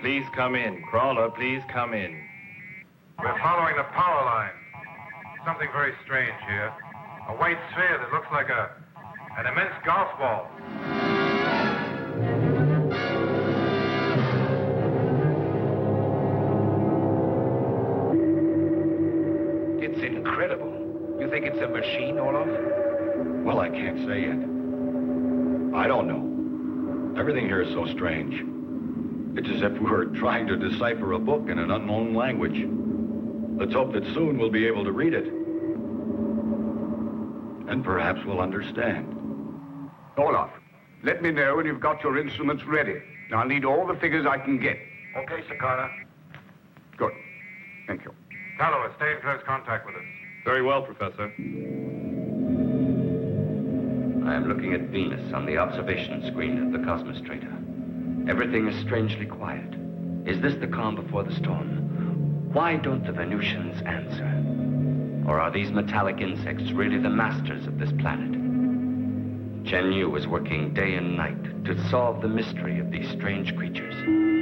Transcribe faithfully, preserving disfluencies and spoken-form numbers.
please come in. Crawler, please come in. We're following the power line. Something very strange here. A white sphere that looks like a an immense golf ball. It's incredible. You think it's a machine, Olaf? Well, I can't say yet. I don't know. Everything here is so strange. It's as if we were trying to decipher a book in an unknown language. Let's hope that soon we'll be able to read it. And perhaps we'll understand. Olaf, let me know when you've got your instruments ready. I'll need all the figures I can get. Okay, Sakana. Good. Thank you. Tallow, stay in close contact with us. Very well, Professor. I am looking at Venus on the observation screen of the Cosmostrator. Everything is strangely quiet. Is this the calm before the storm? Why don't the Venusians answer? Or are these metallic insects really the masters of this planet? Chen Yu is working day and night to solve the mystery of these strange creatures.